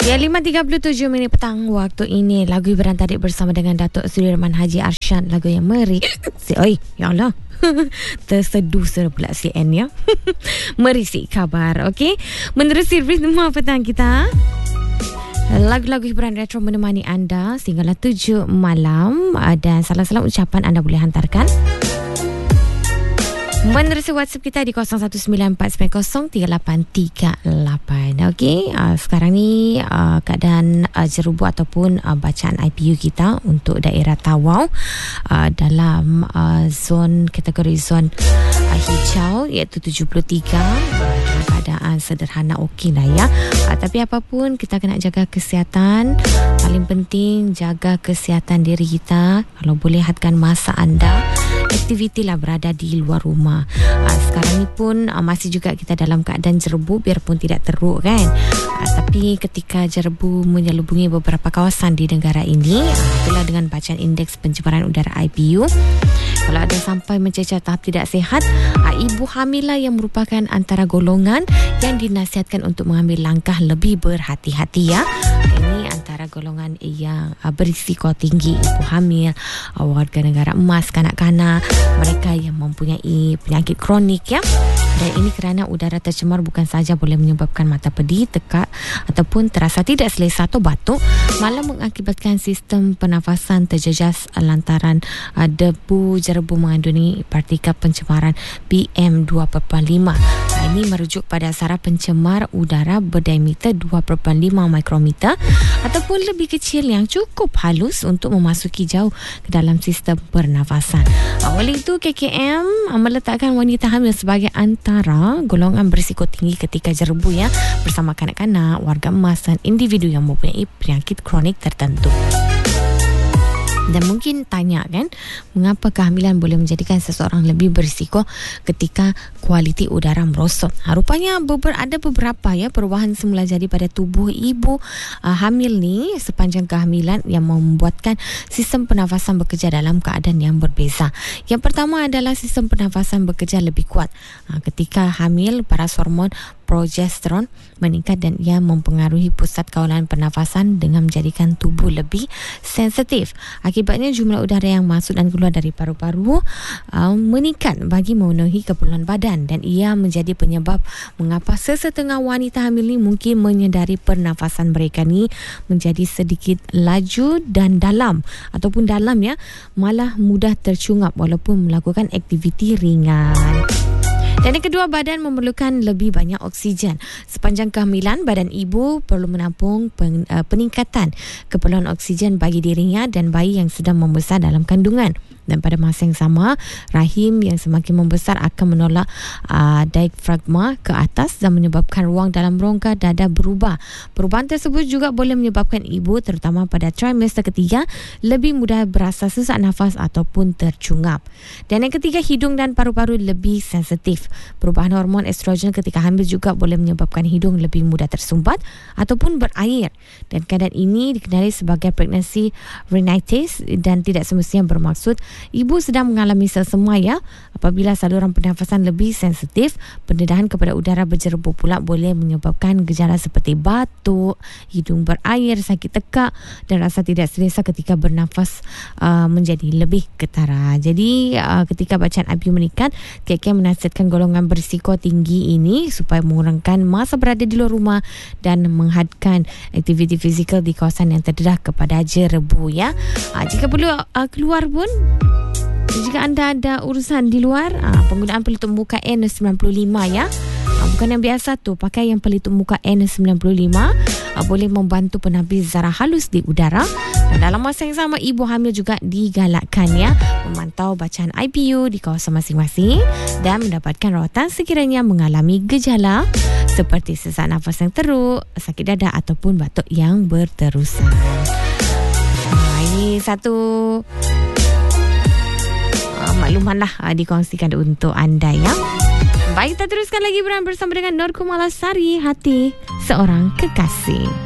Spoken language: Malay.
Ya, 5.37 minit petang waktu ini. Lagu hiburan tadi bersama dengan Datuk Sudirman Haji Arsyad. Lagu yang meri. Oi, ya Allah. Terseduh pula CN ya. Merisi kabar, okey. Menerusi ritma petang kita. Lagu-lagu hiburan retro menemani anda sehinggalah 7 malam. Dan salam-salam ucapan anda boleh hantarkan menerusi WhatsApp kita di 0194903838. Okey, sekarang ni keadaan jerubu ataupun bacaan IPU kita untuk daerah Tawau dalam zon kategori zon hijau iaitu 73. Keadaan sederhana okey lah ya. Tapi apapun kita kena jaga kesihatan. Paling penting jaga kesihatan diri kita. Kalau boleh hadkan masa anda, aktiviti lah berada di luar rumah. Sekarang ni pun masih juga kita dalam keadaan jerebu biarpun tidak teruk kan. Tapi ketika jerebu menyelubungi beberapa kawasan di negara ini, itulah dengan bacaan indeks pencemaran udara IPU. Kalau ada sampai mencecah tahap tidak sihat, ibu hamil lah yang merupakan antara golongan yang dinasihatkan untuk mengambil langkah lebih berhati-hati ya. Ini antara golongan yang berisiko tinggi, ibu hamil, warga negara emas, kanak-kanak, mereka yang mempunyai penyakit kronik ya. Dan ini kerana udara tercemar bukan sahaja boleh menyebabkan mata pedih, tekak ataupun terasa tidak selesa atau batuk, malah mengakibatkan sistem pernafasan terjejas lantaran debu jerebu mengandungi partikel pencemaran PM2.5. Ini merujuk pada saraf pencemar udara berdiameter 2.5 mikrometer ataupun lebih kecil yang cukup halus untuk memasuki jauh ke dalam sistem pernafasan. Oleh itu KKM meletakkan wanita hamil sebagai antara golongan berisiko tinggi ketika jerebu ya, bersama kanak-kanak, warga emas dan individu yang mempunyai penyakit kronik tertentu. Dan mungkin tanya kan, mengapa kehamilan boleh menjadikan seseorang lebih berisiko ketika kualiti udara merosot? Rupanya ada beberapa ya perubahan semula jadi pada tubuh ibu hamil ni sepanjang kehamilan yang membuatkan sistem pernafasan bekerja dalam keadaan yang berbeza. Yang pertama adalah sistem pernafasan bekerja lebih kuat. Ketika hamil, paras hormon progesteron meningkat dan ia mempengaruhi pusat kawalan pernafasan dengan menjadikan tubuh lebih sensitif. Akibatnya jumlah udara yang masuk dan keluar dari paru-paru meningkat bagi memenuhi keperluan badan, dan ia menjadi penyebab mengapa sesetengah wanita hamil ni mungkin menyedari pernafasan mereka ni menjadi sedikit laju dan dalam ataupun dalam ya, malah mudah tercungap walaupun melakukan aktiviti ringan. Dan yang kedua, badan memerlukan lebih banyak oksigen. Sepanjang kehamilan, badan ibu perlu menampung peningkatan keperluan oksigen bagi dirinya dan bayi yang sedang membesar dalam kandungan. Dan pada masa yang sama, rahim yang semakin membesar akan menolak diafragma ke atas dan menyebabkan ruang dalam rongga dada berubah. Perubahan tersebut juga boleh menyebabkan ibu, terutama pada trimester ketiga, lebih mudah berasa sesak nafas ataupun tercungap. Dan yang ketiga, hidung dan paru-paru lebih sensitif. Perubahan hormon estrogen ketika hamil juga boleh menyebabkan hidung lebih mudah tersumbat ataupun berair. Dan keadaan ini dikenali sebagai pregnancy rhinitis dan tidak semestinya bermaksud ibu sedang mengalami selsema ya. Apabila saluran pernafasan lebih sensitif, pendedahan kepada udara berjerebu pula boleh menyebabkan gejala seperti batuk, hidung berair, sakit tekak dan rasa tidak selesa ketika bernafas menjadi lebih ketara. Jadi ketika bacaan IPU meningkat, KK menasihatkan golongan berisiko tinggi ini supaya mengurangkan masa berada di luar rumah dan menghadkan aktiviti fizikal di kawasan yang terdedah kepada jerebu ya. Jika perlu keluar pun, jika anda ada urusan di luar, penggunaan pelitup muka N95 ya. Bukan yang biasa tu, pakai yang pelitup muka N95 boleh membantu penapis zarah halus di udara. Dan dalam masa yang sama, ibu hamil juga digalakkan ya memantau bacaan IPU di kawasan masing-masing dan mendapatkan rawatan sekiranya mengalami gejala seperti sesak nafas yang teruk, sakit dada ataupun batuk yang berterusan. Ini satu makluman lah dikongsikan untuk anda ya. Baik, kita teruskan lagi bersama dengan Nur Kumalasari, Hati Seorang Kekasih.